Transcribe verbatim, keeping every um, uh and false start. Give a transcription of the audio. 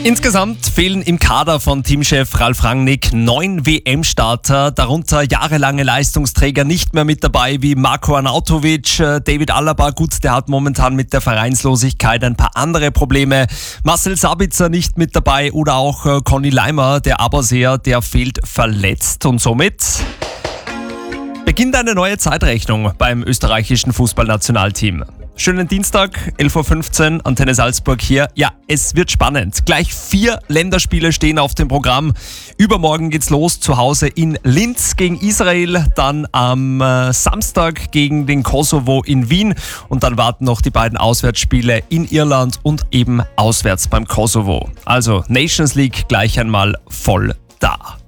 Insgesamt fehlen im Kader von Teamchef Ralf Rangnick neun W M-Starter, darunter jahrelange Leistungsträger nicht mehr mit dabei wie Marko Arnautovic, David Alaba, gut, der hat momentan mit der Vereinslosigkeit ein paar andere Probleme, Marcel Sabitzer nicht mit dabei oder auch Conny Leimer, der Aberseer, der fehlt verletzt und somit beginnt eine neue Zeitrechnung beim österreichischen Fußballnationalteam. Schönen Dienstag, elf Uhr fünfzehn, Antenne Salzburg hier. Ja, es wird spannend. Gleich vier Länderspiele stehen auf dem Programm. Übermorgen geht's los, zu Hause in Linz gegen Israel, dann am äh, Samstag gegen den Kosovo in Wien und dann warten noch die beiden Auswärtsspiele in Irland und eben auswärts beim Kosovo. Also Nations League gleich einmal voll da.